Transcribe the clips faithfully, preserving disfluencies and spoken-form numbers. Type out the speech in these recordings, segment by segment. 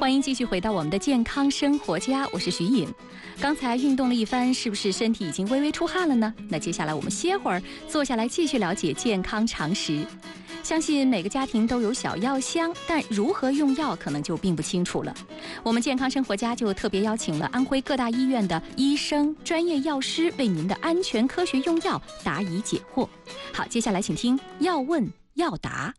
欢迎继续回到我们的健康生活家，我是徐颖。刚才运动了一番，是不是身体已经微微出汗了呢？那接下来我们歇会儿，坐下来继续了解健康常识。相信每个家庭都有小药箱，但如何用药可能就并不清楚了。我们健康生活家就特别邀请了安徽各大医院的医生、专业药师，为您的安全科学用药答疑解惑。好，接下来请听要问要答。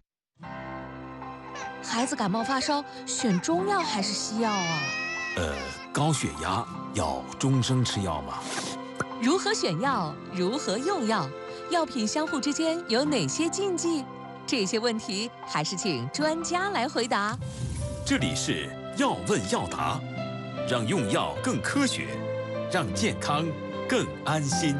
孩子感冒发烧，选中药还是西药啊？ 呃，高血压要终生吃药吗？ 如何选药？如何用药？药品相互之间有哪些禁忌？这些问题还是请专家来回答。 这里是要问要答，让用药更科学，让健康更安心。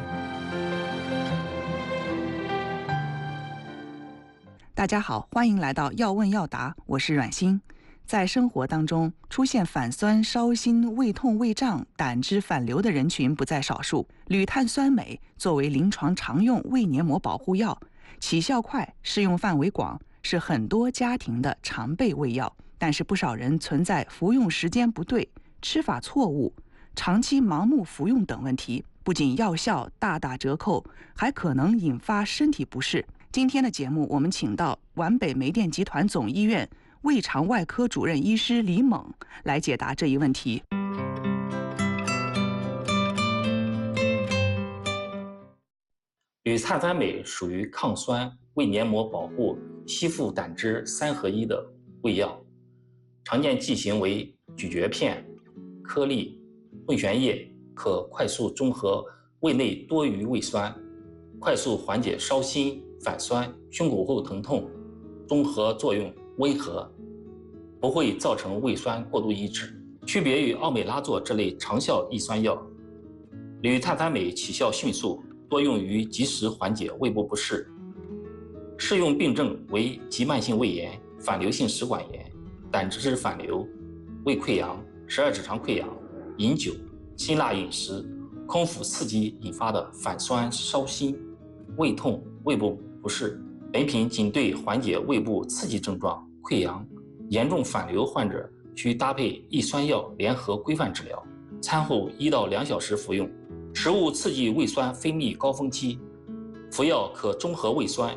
大家好，欢迎来到要问要答，我是阮欣。在生活当中，出现反酸、烧心、胃痛、胃胀、胆汁反流的人群不在少数。铝碳酸镁作为临床常用胃黏膜保护药，起效快，适用范围广，是很多家庭的常备胃药。但是不少人存在服用时间不对、吃法错误、长期盲目服用等问题，不仅药效大打折扣，还可能引发身体不适。今天的节目，我们请到皖北煤电集团总医院胃肠外科主任医师李猛来解答这一问题。 铝碳酸镁属于抗酸、胃黏膜保护、吸附胆汁三合一的胃药，常见剂型为咀嚼片、颗粒、混悬液，可快速中和胃内多余胃酸，快速缓解烧心、反酸、胸口后疼痛，中和作用温和，不会造成胃酸过度抑制。区别于奥美拉唑这类长效抑酸药，铝碳酸镁起效迅速，多用于及时缓解胃部不适。适用病症为急慢性胃炎、反流性食管炎、胆汁反流、胃溃疡、十二指肠溃疡、饮酒、辛辣饮食、空腹刺激引发的反酸、烧心、胃痛、胃部不适。本品仅对缓解胃部刺激症状、溃疡、严重反流患者需搭配抑酸药联合规范治疗，餐后一到两小时服用。食物刺激胃酸分泌高峰期，服药可中和胃酸，